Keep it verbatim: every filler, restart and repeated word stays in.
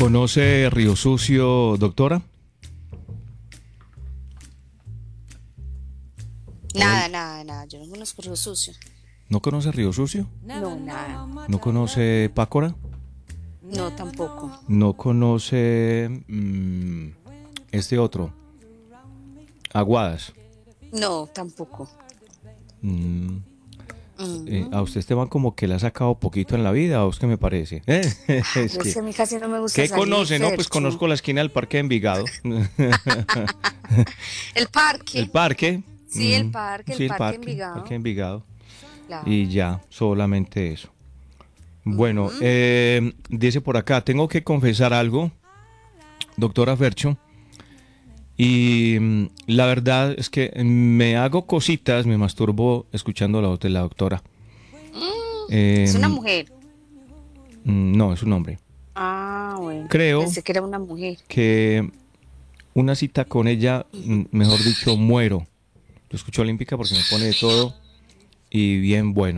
¿Conoce Río Sucio, doctora? Nada, nada, nada. Yo no conozco Río Sucio. ¿No conoce Río Sucio? No, nada. ¿No conoce Pácora? No, tampoco. ¿No conoce mm, este otro? Aguadas. No, tampoco. Mm, eh, Mm. ¿A usted Esteban como que le ha sacado poquito en la vida? ¿O es que me parece? ¿Eh? Es Pero es que, que a mí casi no me gusta ¿qué salir, conoce? No, pues Fercho. conozco la esquina del Parque de Envigado. El El parque. parque. Sí, el mm, parque, el sí, el parque parque. Parque de Envigado. Envigado. Y Claro. ya, solamente eso. Bueno, Mm. eh, dice por acá, tengo que confesar algo, doctora Fercho, y mm, la verdad es que me hago cositas, me masturbo escuchando la voz de la doctora. Mm. Es una Eh, mujer. mm, no, es un hombre. Ah, bueno. Creo Pensé que era una mujer. que una cita con ella, mm, mejor dicho, muero. Yo escucho Olímpica porque me pone de todo y bien bueno.